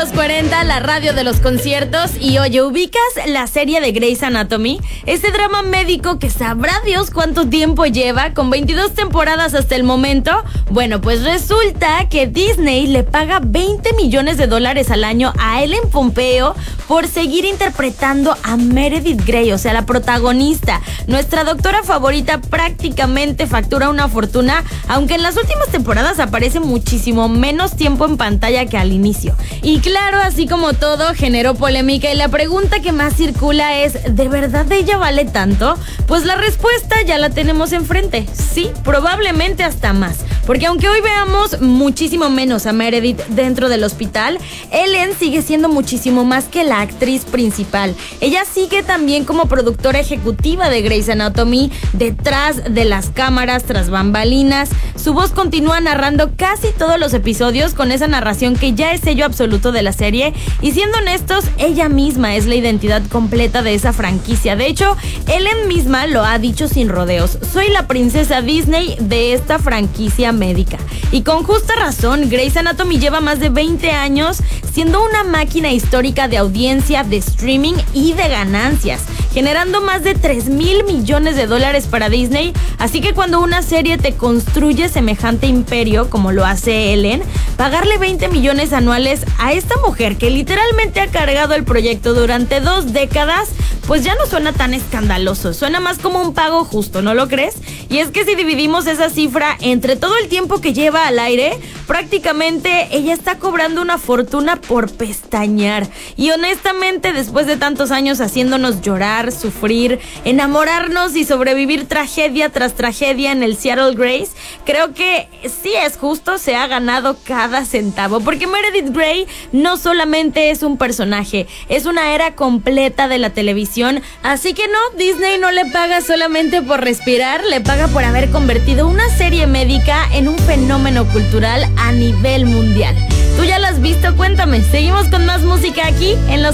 los 40, la radio de los conciertos. Y oye, ¿ubicas la serie de Grey's Anatomy? Este drama médico que sabrá Dios cuánto tiempo lleva, con 22 temporadas hasta el momento. Bueno, pues resulta que Disney le paga $20 millones al año a Ellen Pompeo por seguir interpretando a Meredith Grey, o sea, la protagonista. Nuestra doctora favorita prácticamente factura una fortuna, aunque en las últimas temporadas aparece muchísimo menos tiempo en pantalla que al inicio. Y claro, así como todo, generó polémica y la pregunta que más circula es: ¿de verdad ella vale tanto? Pues la respuesta ya la tenemos enfrente. Sí, probablemente hasta más. Porque aunque hoy veamos muchísimo menos a Meredith dentro del hospital, Ellen sigue siendo muchísimo más que la actriz principal. Ella sigue también como productora ejecutiva de Grey's Anatomy, detrás de las cámaras, tras bambalinas. Su voz continúa narrando casi todos los episodios con esa narración que ya es sello absoluto de la serie. Y siendo honestos, ella misma es la identidad completa de esa franquicia. De hecho, Ellen misma lo ha dicho sin rodeos: soy la princesa Disney de esta franquicia médica. Y con justa razón, Grey's Anatomy lleva más de 20 años siendo una máquina histórica de audiencia, de streaming y de ganancias, generando más de $3,000 millones para Disney. Así que cuando una serie te construye semejante imperio como lo hace Ellen, pagarle 20 millones anuales a esta mujer que literalmente ha cargado el proyecto durante 2 décadas, pues ya no suena tan escandaloso, suena más como un pago justo, ¿no lo crees? Y es que si dividimos esa cifra entre todo el tiempo que lleva al aire, prácticamente ella está cobrando una fortuna por pestañear. Y honestamente, después de tantos años haciéndonos llorar, sufrir, enamorarnos y sobrevivir tragedia tras tragedia en el Seattle Grace, creo que sí es justo, se ha ganado cada centavo. Porque Meredith Grey no solamente es un personaje, es una era completa de la televisión. Así que no, Disney no le paga solamente por respirar, le paga por haber convertido una serie médica en un fenómeno cultural a nivel mundial. ¿Tú ya lo has visto? Cuéntame. Seguimos con más música aquí en los